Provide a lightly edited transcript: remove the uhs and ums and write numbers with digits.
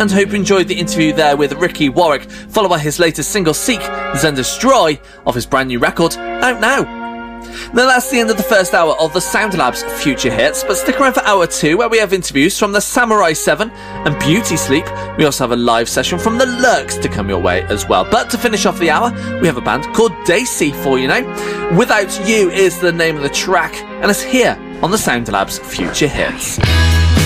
and hope you enjoyed the interview there with Ricky Warwick, followed by his latest single Seek, Then Destroy, of his brand new record, out now. Now that's the end of the first hour of the Sound Labs Future Hits, but stick around for hour 2 where we have interviews from the Samurai 7 and Beauty Sleep. We also have a live session from the Lurks to come your way as well. But to finish off the hour, we have a band called Daisy for you now. Without You is the name of the track, and it's here on the Sound Labs Future Hits.